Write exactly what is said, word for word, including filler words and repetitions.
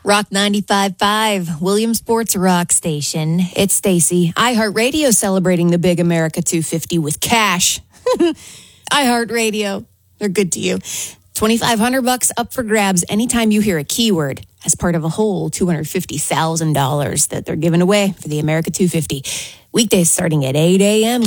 Rock ninety-five point five, Williamsport's rock station. It's Stacy. iHeartRadio celebrating the big America two fifty with cash. iHeartRadio, they're good to you. twenty-five hundred bucks up for grabs anytime you hear a keyword as part of a whole two hundred fifty thousand dollars that they're giving away for the America two fifty. Weekdays starting at eight a.m.